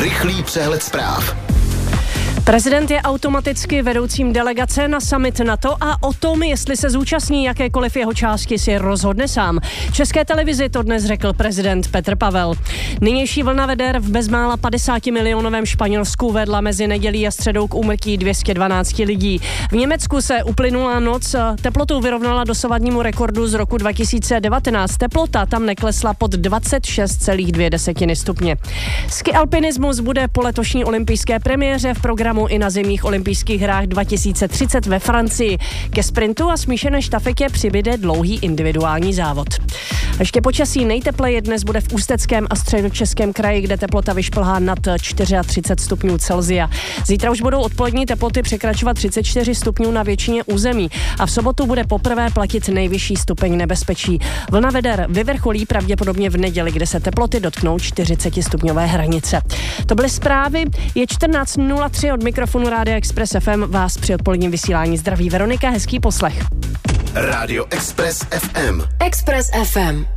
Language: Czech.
Rychlý přehled zpráv. Prezident je automaticky vedoucím delegace na summit NATO a o tom, jestli se zúčastní jakékoliv jeho části, si rozhodne sám. České televizi to dnes řekl prezident Petr Pavel. Nynější vlna veder v bezmála 50 milionovém Španělsku vedla mezi nedělí a středou k úmrtí 212 lidí. V Německu se uplynulá noc teplotou vyrovnala dosavadnímu rekordu z roku 2019. Teplota tam neklesla pod 26,2 stupně. Ski alpinismus bude po letošní olympijské premiéře v programu i na zimních olympijských hrách 2030 ve Francii. Ke sprintu a smíšené štafetě přibyde dlouhý individuální závod. Ještě počasí nejtepleji dnes bude v Ústeckém a Středočeském kraji, kde teplota vyšplhá nad 34 stupňů Celsia. Zítra už budou odpolední teploty překračovat 34 stupňů na většině území a v sobotu bude poprvé platit nejvyšší stupeň nebezpečí. Vlna veder vyvrcholí pravděpodobně v neděli, kde se teploty dotknou 40 stupňové hranice. To byly zprávy. Je 14:03 od mikrofonu Rádia Express FM. Vás při odpoledním vysílání zdraví Veronika, hezký poslech. Rádio Express FM. Express FM.